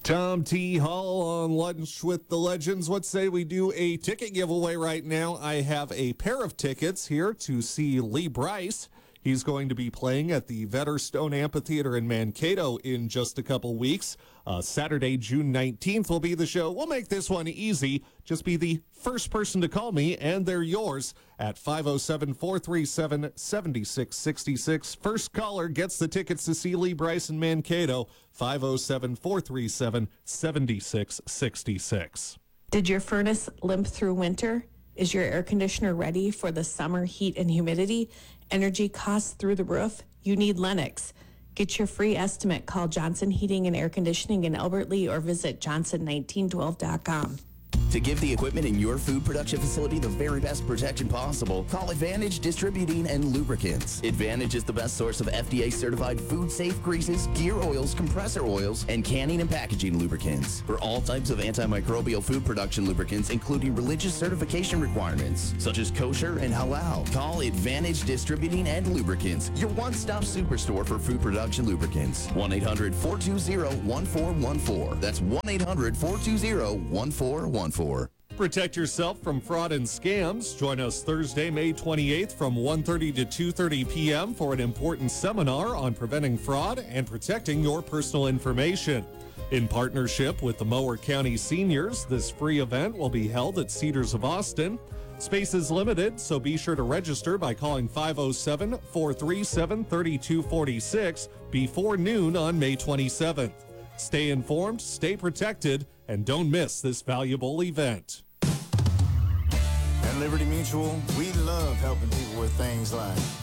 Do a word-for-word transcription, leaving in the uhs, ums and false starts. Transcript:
Tom T. Hall on Lunch with the Legends. Let's say we do a ticket giveaway right now. I have a pair of tickets here to see Lee Brice. He's going to be playing at the Vetterstone Amphitheater in Mankato in just a couple weeks. Uh, Saturday, June nineteenth will be the show. We'll make this one easy. Just be the first person to call me, and they're yours at five oh seven, four three seven, seven six six six. First caller gets the tickets to see Lee Brice in Mankato, five oh seven, four three seven, seven six six six. Did your furnace limp through winter? Is your air conditioner ready for the summer heat and humidity? Energy costs through the roof? You need Lennox. Get your free estimate. Call Johnson Heating and Air Conditioning in Albert Lee or visit johnson nineteen twelve dot com. To give the equipment in your food production facility the very best protection possible, call Advantage Distributing and Lubricants. Advantage is the best source of F D A-certified food-safe greases, gear oils, compressor oils, and canning and packaging lubricants. For all types of antimicrobial food production lubricants, including religious certification requirements, such as kosher and halal, call Advantage Distributing and Lubricants, your one-stop superstore for food production lubricants. one eight hundred, four two zero, one four one four. That's one eight hundred, four two zero, one four one four. Protect yourself from fraud and scams. Join us Thursday, May twenty-eighth from one thirty to two thirty p.m. for an important seminar on preventing fraud and protecting your personal information. In partnership with the Mower County Seniors, this free event will be held at Cedars of Austin. Space is limited, so be sure to register by calling five oh seven, four three seven, three two four six before noon on May twenty-seventh. Stay informed, stay protected, and don't miss this valuable event. At Liberty Mutual, we love helping people with things like